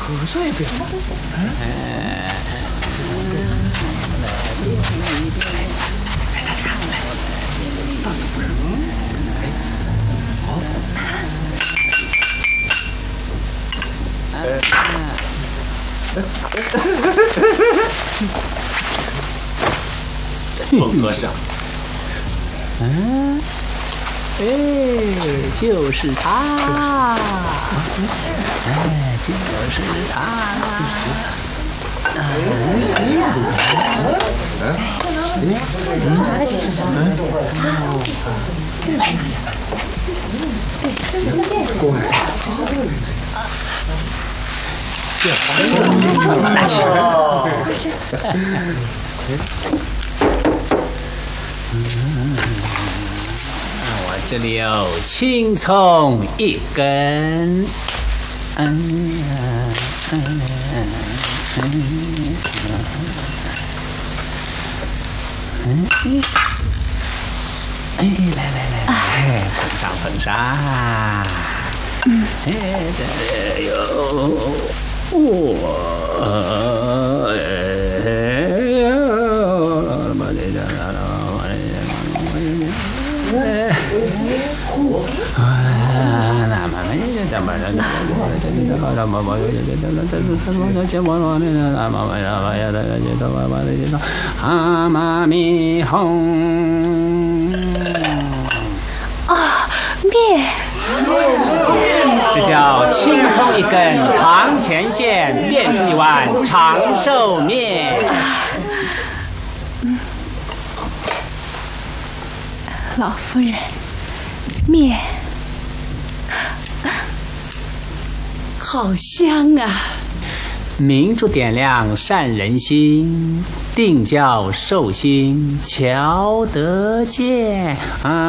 尚也变了。 冯和尚， 哎，就是他，哎，就是他。拿去。我这里有青葱1根。哎，来，捧上。哎，这有阿弥吽。 啊，面。 这叫青葱1根，堂前线，面煮1碗，长寿面。 老夫人，面好香啊！ 明珠点亮善人心，定教寿星瞧得见啊。